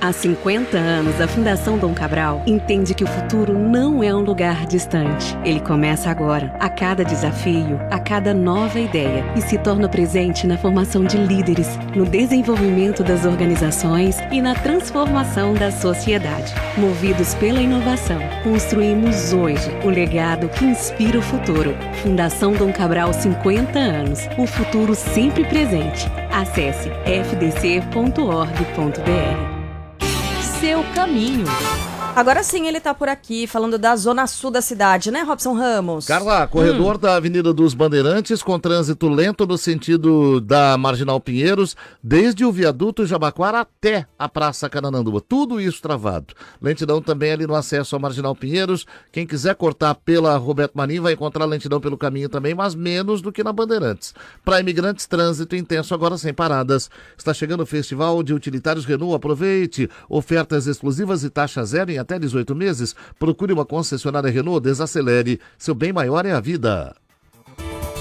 Há 50 anos, a Fundação Dom Cabral entende que o futuro não é um lugar distante. Ele começa agora, a cada desafio, a cada nova ideia, e se torna presente na formação de líderes, no desenvolvimento das organizações e na transformação da sociedade. Movidos pela inovação, construímos hoje o legado que inspira o futuro. Fundação Dom Cabral, 50 anos. O futuro sempre presente. Acesse fdc.org.br. Seu caminho. Agora sim ele tá por aqui, falando da zona sul da cidade, né, Robson Ramos? Carla, corredor da Avenida dos Bandeirantes, com trânsito lento no sentido da Marginal Pinheiros, desde o viaduto Jabaquara até a Praça Canaanduba. Tudo isso travado. Lentidão também ali no acesso à Marginal Pinheiros. Quem quiser cortar pela Roberto Marinho vai encontrar lentidão pelo caminho também, mas menos do que na Bandeirantes. Para imigrantes, trânsito intenso agora sem paradas. Está chegando o Festival de Utilitários Renault. Aproveite. Ofertas exclusivas e taxa zero em até 18 meses. Procure uma concessionária Renault, desacelere. Seu bem maior é a vida.